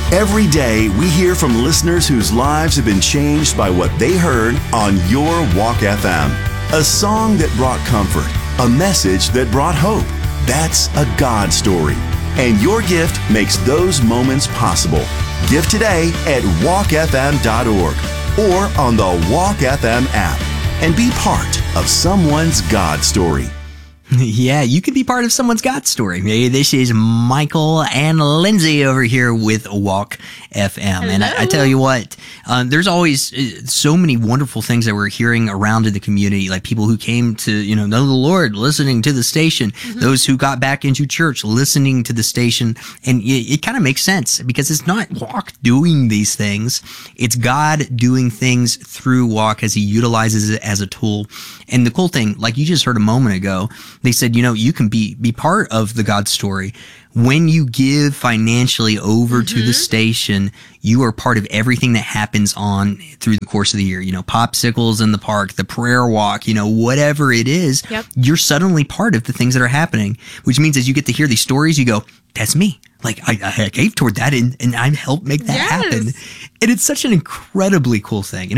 Every day, we hear from listeners whose lives have been changed by what they heard on Your Walk FM. A song that brought comfort, a message that brought hope. That's a God story. And your gift makes those moments possible. Give today at walkfm.org or on the Walk FM app and be part of someone's God story. Yeah, you could be part of someone's God story. This is Michael and Lindsay over here with Walk FM. Hello. And I tell you what, there's always so many wonderful things that we're hearing around in the community, like people who came to, know the Lord, listening to the station, those who got back into church, listening to the station. And it kind of makes sense because it's not Walk doing these things. It's God doing things through Walk as he utilizes it as a tool. And the cool thing, like you just heard a moment ago, they said, you can be part of the God story. When you give financially over to the station, you are part of everything that happens on through the course of the year. Popsicles in the park, the prayer walk, whatever it is, you're suddenly part of the things that are happening, which means as you get to hear these stories, you go, that's me. Like I gave toward that and I helped make that happen. And it's such an incredibly cool thing,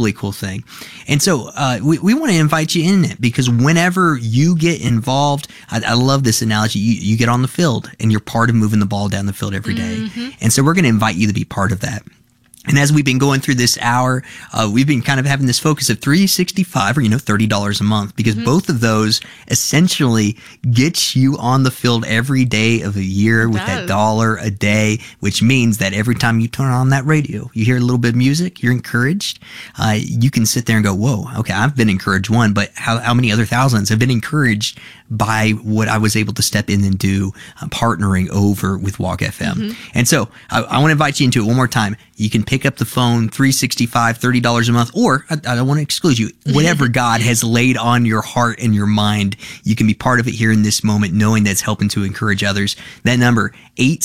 And so we want to invite you in it because whenever you get involved, I love this analogy. You get on the field and you're part of moving the ball down the field every day. And so we're going to invite you to be part of that. And as we've been going through this hour, we've been kind of having this focus of $365 or, $30 a month because both of those essentially get you on the field every day of the year with that $1 a day, which means that every time you turn on that radio, you hear a little bit of music, you're encouraged. You can sit there and go, whoa, okay, I've been encouraged but how many other thousands have been encouraged by what I was able to step in and do, partnering over with Walk FM. And so I want to invite you into it one more time. You can pick up the phone, $365, $30 a month, or I don't want to exclude you. Whatever God has laid on your heart and your mind, you can be part of it here in this moment, knowing that's helping to encourage others. That number,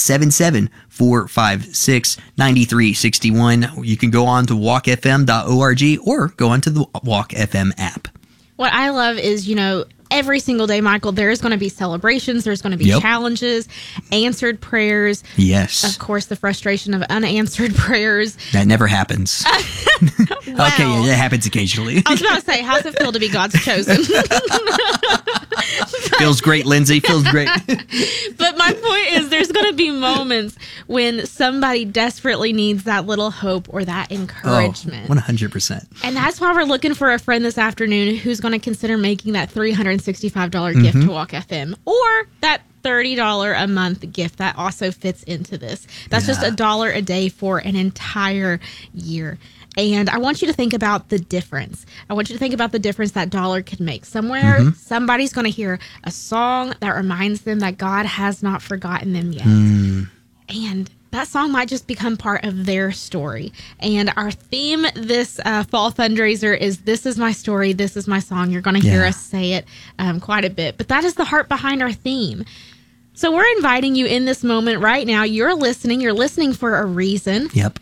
877-456-9361. You can go on to walkfm.org or go onto the Walk FM app. What I love is, every single day, Michael, there's going to be celebrations. There's going to be challenges, answered prayers. Yes. Of course, the frustration of unanswered prayers. That never happens. Okay, it happens occasionally. I was about to say, how's it feel to be God's chosen? Feels great, Lindsay. Feels great. But my point is there's going to be moments when somebody desperately needs that little hope or that encouragement. 100%. And that's why we're looking for a friend this afternoon who's going to consider making that $365 gift to Walk FM or that $30 a month gift that also fits into this. That's just $1 a day for an entire year. And I want you to think about the difference. I want you to think about the difference that dollar could make. Somewhere, somebody's going to hear a song that reminds them that God has not forgotten them yet. And that song might just become part of their story. And our theme this fall fundraiser is This Is My Story, This Is My Song. You're going to hear us say it quite a bit. But that is the heart behind our theme. So we're inviting you in this moment right now. You're listening for a reason. Yep.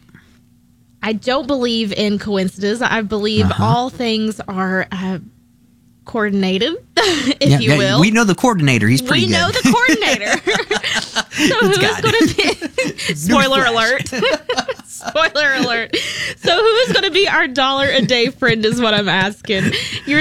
I don't believe in coincidence. I believe all things are coordinated, if you will. We know the coordinator. He's pretty good. We know the coordinator. So who's going to be... Spoiler alert. Spoiler alert. So who is going to be our $1 a day friend is what I'm asking. Your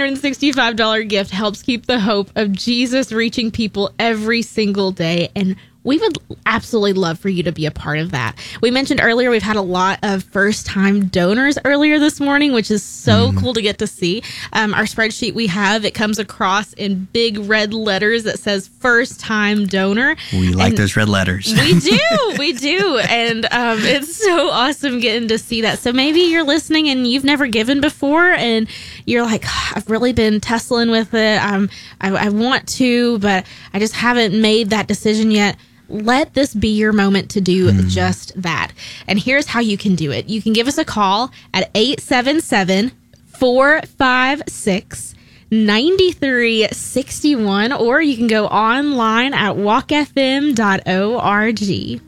$365 gift helps keep the hope of Jesus reaching people every single day. And we would absolutely love for you to be a part of that. We mentioned earlier we've had a lot of first-time donors earlier this morning, which is so cool to get to see. Our spreadsheet we have, it comes across in big red letters that says first-time donor. We like those red letters. We do. And it's so awesome getting to see that. So maybe you're listening and you've never given before and you're like, I've really been tussling with it. I want to, but I just haven't made that decision yet. Let this be your moment to do just that. And here's how you can do it. You can give us a call at 877-456-9361, or you can go online at walkfm.org.